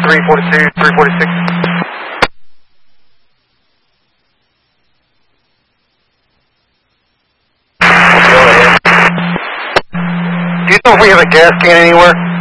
342, 346. Go ahead. Do you know if we have a gas can anywhere?